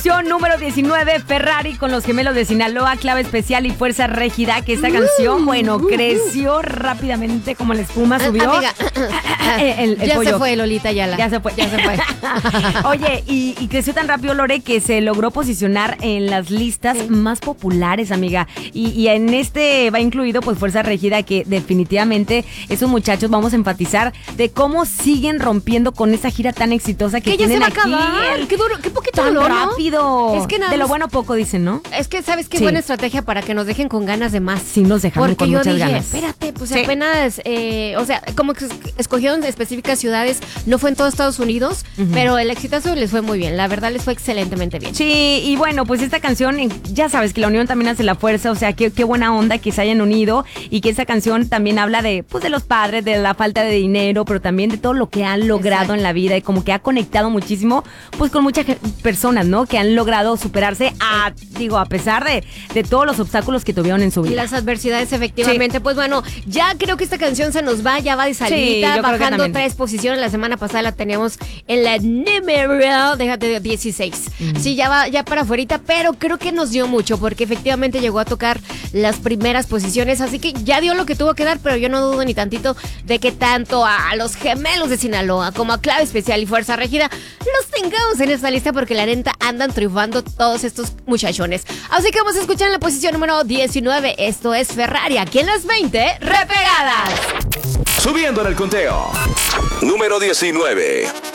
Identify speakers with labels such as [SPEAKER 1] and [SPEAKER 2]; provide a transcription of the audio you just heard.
[SPEAKER 1] Número 19, Ferrari con los gemelos de Sinaloa, Clave Especial y Fuerza Régida, que esta canción, creció rápidamente como la espuma, subió.
[SPEAKER 2] Amiga,
[SPEAKER 1] el
[SPEAKER 2] ya
[SPEAKER 1] pollo.
[SPEAKER 2] se fue Lolita Ayala.
[SPEAKER 1] Ya se fue. Oye, y creció tan rápido, Lore, que se logró posicionar en las listas más populares, amiga. Y en este va incluido, pues, Fuerza Régida, que definitivamente esos muchachos, vamos a enfatizar de cómo siguen rompiendo con esa gira tan exitosa que
[SPEAKER 2] ya
[SPEAKER 1] tienen
[SPEAKER 2] se va
[SPEAKER 1] aquí.
[SPEAKER 2] a acabar. Qué duro, qué poquito
[SPEAKER 1] Tan
[SPEAKER 2] dolor, ¿no?
[SPEAKER 1] rápido.
[SPEAKER 2] Es que nada
[SPEAKER 1] de lo
[SPEAKER 2] más-
[SPEAKER 1] bueno poco dicen, ¿no?
[SPEAKER 2] Es que, ¿sabes qué
[SPEAKER 1] Sí.
[SPEAKER 2] buena estrategia para que nos dejen con ganas de más?
[SPEAKER 1] Sí, nos dejaron
[SPEAKER 2] Porque
[SPEAKER 1] con
[SPEAKER 2] yo
[SPEAKER 1] muchas
[SPEAKER 2] dije,
[SPEAKER 1] ganas.
[SPEAKER 2] espérate, pues
[SPEAKER 1] Sí.
[SPEAKER 2] apenas, como que escogieron específicas ciudades, no fue en todo Estados Unidos, pero el exitazo les fue muy bien, la verdad les fue excelentemente bien.
[SPEAKER 1] Sí, y bueno, pues esta canción, ya sabes que la unión también hace la fuerza, o sea, qué buena onda que se hayan unido y que esa canción también habla de, pues, de los padres, de la falta de dinero, pero también de todo lo que han logrado
[SPEAKER 2] Exacto.
[SPEAKER 1] en la vida y como que ha conectado muchísimo, pues, con muchas personas, ¿no? Que han logrado superarse a pesar de todos los obstáculos que tuvieron en su
[SPEAKER 2] Y
[SPEAKER 1] vida.
[SPEAKER 2] las adversidades, efectivamente. Pues bueno, ya creo que esta canción se nos va, ya va de
[SPEAKER 1] Sí,
[SPEAKER 2] salida,
[SPEAKER 1] yo creo que
[SPEAKER 2] bajando
[SPEAKER 1] también.
[SPEAKER 2] 3 posiciones. La semana pasada la teníamos en la número, déjate, 16. Sí, ya va, ya para afuera, pero creo que nos dio mucho, porque efectivamente llegó a tocar las primeras posiciones, así que ya dio lo que tuvo que dar, pero yo no dudo ni tantito de que tanto a los gemelos de Sinaloa como a Clave Especial y Fuerza Régida los tengamos en esta lista, porque la neta andan triunfando todos estos muchachones. Así que vamos a escuchar en la posición número 19. Esto es Ferrari, aquí en las 20 repegadas.
[SPEAKER 3] Subiendo en el conteo. Número 19.